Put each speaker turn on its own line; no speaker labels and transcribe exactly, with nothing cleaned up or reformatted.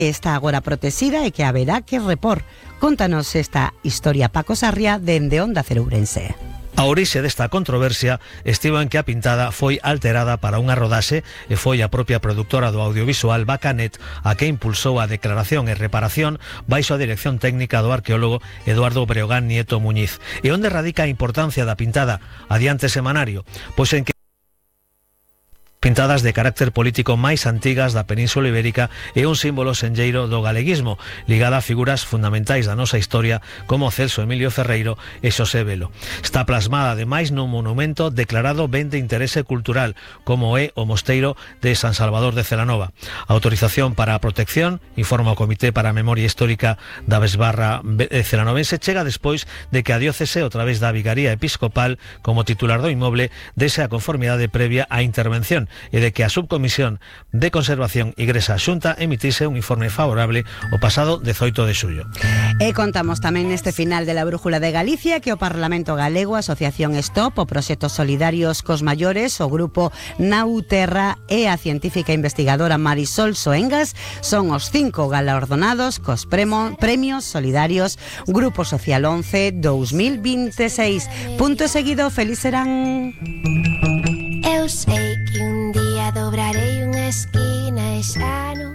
está agora protexida e que haberá que repor. Contanos esta historia Paco Sarria dende Onda Cero Ourense.
A orixe desta controversia estivo en que a pintada foi alterada para unha rodaxe e foi a propia produtora do audiovisual Bacanet a que impulsou a declaración e reparación baixo a dirección técnica do arqueólogo Eduardo Breogán Nieto Muñiz. E onde radica a importancia da pintada adiante semanario? Pois en que pintadas de carácter político máis antigas da Península Ibérica e un símbolo senlleiro do galeguismo, ligada a figuras fundamentais da nosa historia como Celso Emilio Ferreiro e Xosé Velo. Está plasmada ademais nun monumento declarado ben de interese cultural, como é o Mosteiro de San Salvador de Celanova. A autorización para a protección, informa o Comité para a Memoria Histórica da Besbarra Celanovense, chega despois de que a diócese, a través da Vigaría Episcopal, como titular do inmoble, dese a conformidade previa á intervención e de que a Subcomisión de Conservación Igrexa Xunta emitise un informe favorable o pasado dezoito de xullo.
E contamos tamén neste final de la Brújula de Galicia que o Parlamento Galego, a Asociación Stop, o Proxectos Solidarios cos Maiores, o Grupo Nauterra e a científica investigadora Marisol Soengas son os cinco galardonados cos premo, premios solidarios Grupo Social once dos mil veintiséis. Punto seguido, feliz serán.
Eu sei que un día dobrarei unha esquina e xa non